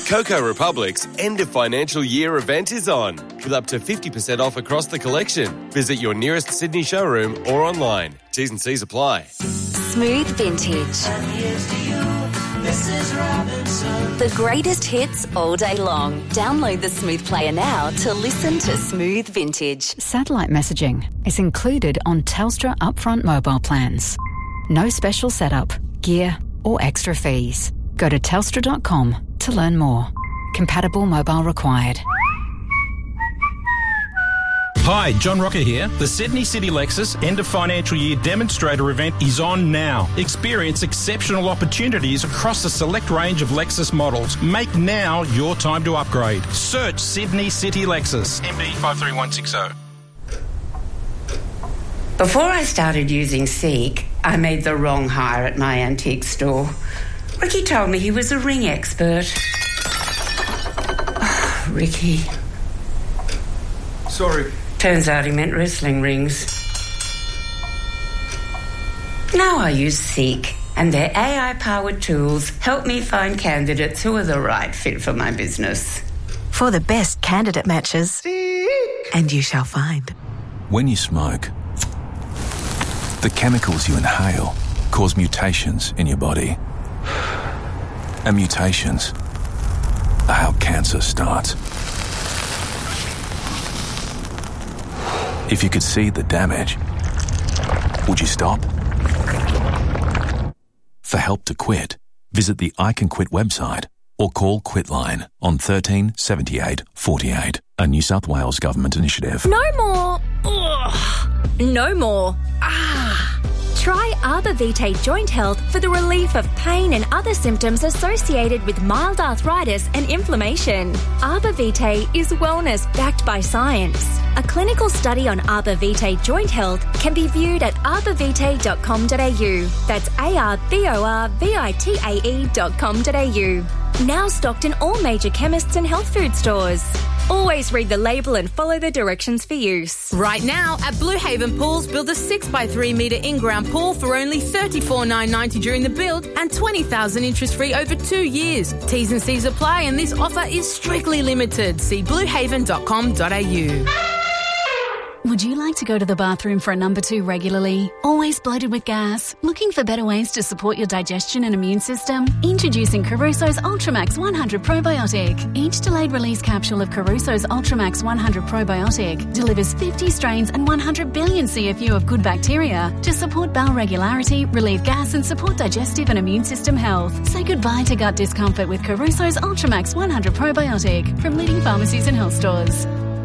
Coco Republic's end of financial year event is on, with up to 50% off across the collection. Visit your nearest Sydney showroom or online. T's and C's apply. Smooth Vintage. The greatest hits all day long. Download the Smooth player now to listen to Smooth Vintage. Satellite messaging is included on Telstra upfront mobile plans. No special setup, gear or extra fees. Go to telstra.com to learn more. Compatible mobile required. Hi, John Rocker here. The Sydney City Lexus end of financial year demonstrator event is on now. Experience exceptional opportunities across a select range of Lexus models. Make now your time to upgrade. Search Sydney City Lexus. MD 53160. Before I started using Seek, I made the wrong hire at my antique store. Ricky told me he was a ring expert. Oh, Ricky. Sorry. Turns out he meant wrestling rings. Now I use Seek, and their AI-powered tools help me find candidates who are the right fit for my business. For the best candidate matches, Seek. And you shall find. When you smoke, the chemicals you inhale cause mutations in your body. And mutations are how cancer starts. If you could see the damage, would you stop? For help to quit, visit the I Can Quit website or call Quitline on 13 78 48, a New South Wales government initiative. No more. Ugh. No more. Try Arbor Vitae Joint Health for the relief of pain and other symptoms associated with mild arthritis and inflammation. Arbor Vitae is wellness backed by science. A clinical study on Arbor Vitae Joint Health can be viewed at arborvitae.com.au. That's arborvitae.com.au. Now stocked in all major chemists and health food stores. Always read the label and follow the directions for use. Right now at Blue Haven Pools, build a 6x3 metre in-ground pool for only $34,990 during the build and $20,000 interest-free over 2 years. T's and C's apply and this offer is strictly limited. See bluehaven.com.au. Would you like to go to the bathroom for a number 2 regularly? Always bloated with gas? Looking for better ways to support your digestion and immune system? Introducing Caruso's Ultramax 100 Probiotic. Each delayed release capsule of Caruso's Ultramax 100 Probiotic delivers 50 strains and 100 billion CFU of good bacteria to support bowel regularity, relieve gas and support digestive and immune system health. Say goodbye to gut discomfort with Caruso's Ultramax 100 Probiotic from leading pharmacies and health stores.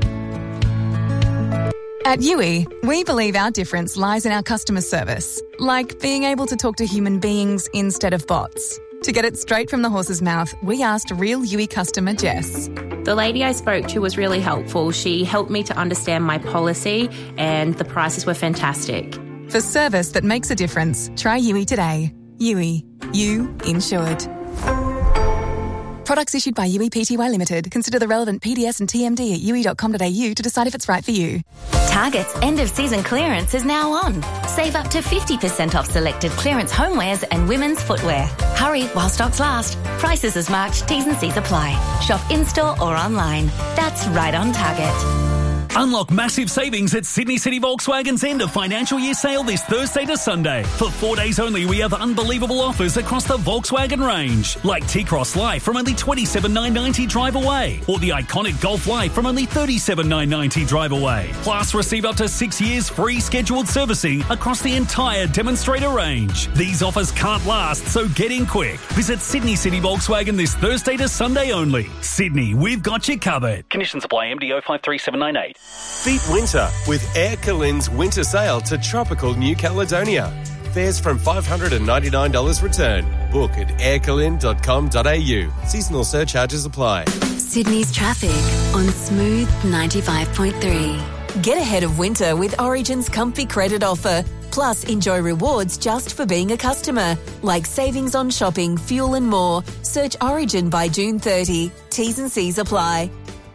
At Yui, we believe our difference lies in our customer service, like being able to talk to human beings instead of bots. To get it straight from the horse's mouth, we asked real Yui customer Jess. The lady I spoke to was really helpful. She helped me to understand my policy and the prices were fantastic. For service that makes a difference, try Yui today. Yui. You insured. Products issued by Yui Pty Limited. Consider the relevant PDS and TMD at yui.com.au to decide if it's right for you. Target's end-of-season clearance is now on. Save up to 50% off selected clearance homewares and women's footwear. Hurry while stocks last. Prices as marked, T's and C's apply. Shop in-store or online. That's right on Target. Unlock massive savings at Sydney City Volkswagen's end of financial year sale this Thursday to Sunday. For 4 days only, we have unbelievable offers across the Volkswagen range, like T-Cross Life from only $27,990 drive away, or the iconic Golf Life from only $37,990 drive away. Plus, receive up to 6 years free scheduled servicing across the entire demonstrator range. These offers can't last, so get in quick. Visit Sydney City Volkswagen this Thursday to Sunday only. Sydney, we've got you covered. Conditions apply. MDO 53798. Beat winter with Air Calin's winter sale to tropical New Caledonia. Fares from $599 return. Book at aircalin.com.au. Seasonal surcharges apply. Sydney's traffic on Smooth 95.3. Get ahead of winter with Origin's comfy credit offer. Plus, enjoy rewards just for being a customer, like savings on shopping, fuel and more. Search Origin by June 30. T's and C's apply.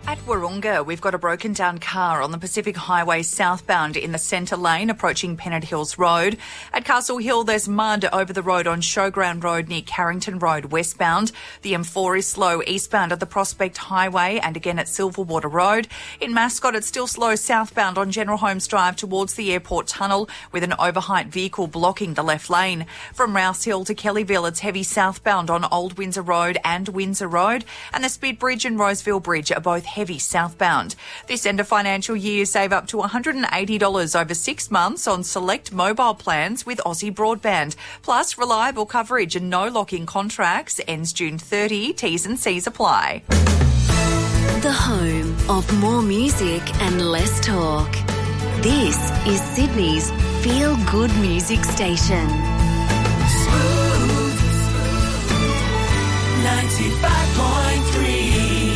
At Wahroonga, we've got a broken down car on the Pacific Highway southbound in the centre lane approaching Pennant Hills Road. At Castle Hill, there's mud over the road on Showground Road near Carrington Road westbound. The M4 is slow eastbound at the Prospect Highway and again at Silverwater Road. In Mascot, it's still slow southbound on General Holmes Drive towards the airport tunnel with an overheight vehicle blocking the left lane. From Rouse Hill to Kellyville, it's heavy southbound on Old Windsor Road and Windsor Road. And the Speed Bridge and Roseville Bridge are both heavy southbound. This end of financial year, save up to $180 over 6 months on select mobile plans with Aussie Broadband. Plus, reliable coverage and no lock-in contracts. Ends June 30. T's and C's apply. The home of more music and less talk. This is Sydney's feel-good music station. Smooth 95.3.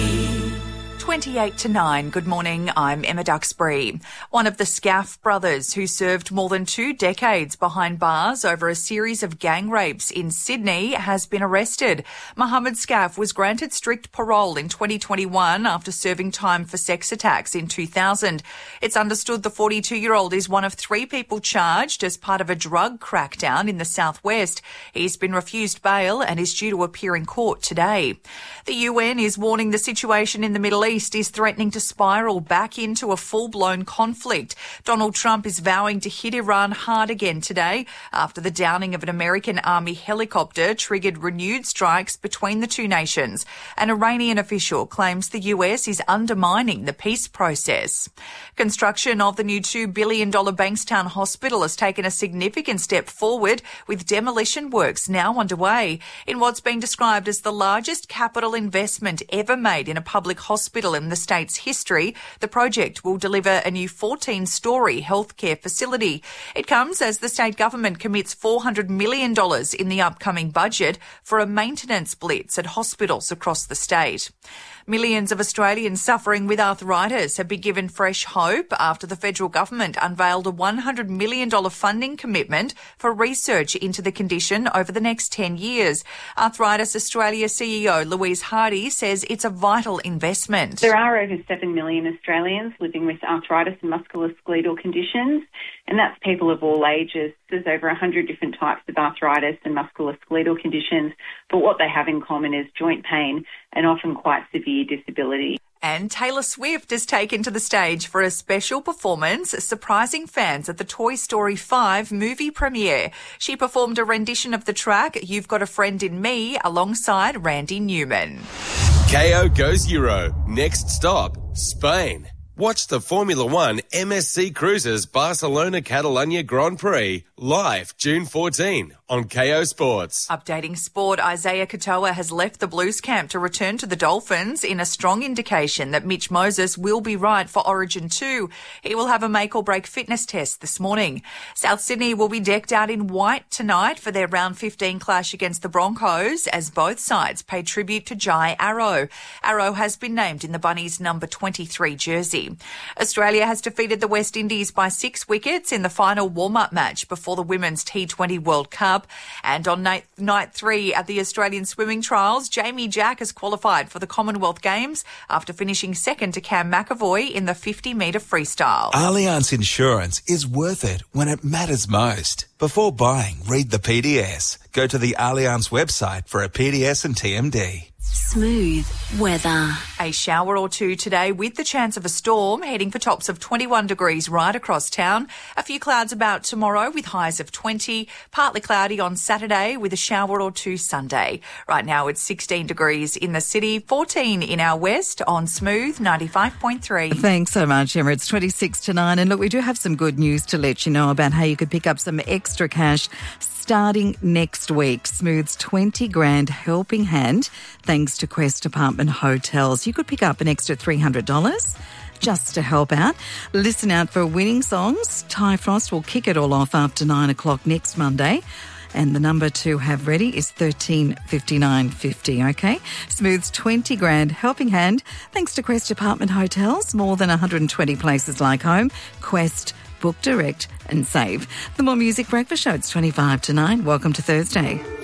28 to 9. Good morning, I'm Emma Duxbury. One of the Scaff brothers who served more than 2 decades behind bars over a series of gang rapes in Sydney has been arrested. Mohammed Scaff was granted strict parole in 2021 after serving time for sex attacks in 2000. It's understood the 42-year-old is one of 3 people charged as part of a drug crackdown in the southwest. He's been refused bail and is due to appear in court today. The UN is warning the situation in the Middle East is threatening to spiral back into a full-blown conflict. Donald Trump is vowing to hit Iran hard again today after the downing of an American Army helicopter triggered renewed strikes between the two nations. An Iranian official claims the US is undermining the peace process. Construction of the new $2 billion Bankstown Hospital has taken a significant step forward, with demolition works now underway in what's been described as the largest capital investment ever made in a public hospital in the state's history. The project will deliver a new 14-storey healthcare facility. It comes as the state government commits $400 million in the upcoming budget for a maintenance blitz at hospitals across the state. Millions of Australians suffering with arthritis have been given fresh hope after the federal government unveiled a $100 million funding commitment for research into the condition over the next 10 years. Arthritis Australia CEO Louise Hardy says it's a vital investment. There are over 7 million Australians living with arthritis and musculoskeletal conditions, and that's people of all ages. There's over 100 different types of arthritis and musculoskeletal conditions, but what they have in common is joint pain and often quite severe disability. And Taylor Swift has taken to the stage for a special performance, surprising fans at the Toy Story 5 movie premiere. She performed a rendition of the track You've Got a Friend in Me alongside Randy Newman. KO goes Euro. Next stop, Spain. Watch the Formula One MSC Cruises Barcelona-Catalunya Grand Prix live June 14 on KO Sports. Updating sport, Isaiah Katoa has left the Blues camp to return to the Dolphins in a strong indication that Mitch Moses will be right for Origin 2. He will have a make-or-break fitness test this morning. South Sydney will be decked out in white tonight for their round 15 clash against the Broncos as both sides pay tribute to Jai Arrow. Arrow has been named in the Bunnies' number 23 jersey. Australia has defeated the West Indies by 6 wickets in the final warm-up match before the Women's T20 World Cup. And on night 3 at the Australian swimming trials, Jamie Jack has qualified for the Commonwealth Games after finishing second to Cam McAvoy in the 50-metre freestyle. Allianz Insurance is worth it when it matters most. Before buying, read the PDS. Go to the Allianz website for a PDS and TMD. Smooth weather. A shower or two today with the chance of a storm, heading for tops of 21 degrees right across town. A few clouds about tomorrow with highs of 20. Partly cloudy on Saturday with a shower or two Sunday. Right now it's 16 degrees in the city, 14 in our west on Smooth 95.3. Thanks so much, Emma. It's 26 to 9. And look, we do have some good news to let you know about how you could pick up some extra cash starting next week. Smooth's 20 grand helping hand, thanks to Quest Apartment Hotels. You could pick up an extra $300 just to help out. Listen out for winning songs. Ty Frost will kick it all off after 9 o'clock next Monday. And the number to have ready is 135950, okay? Smooth's 20 grand helping hand, thanks to Quest Apartment Hotels. More than 120 places like home. Quest, book direct and save. The More Music Breakfast Show, it's 25 to 9. Welcome to Thursday.